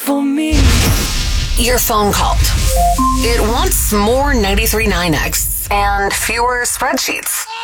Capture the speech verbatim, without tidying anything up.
for me. Your phone called. It wants more ninety-three point nine X and fewer spreadsheets.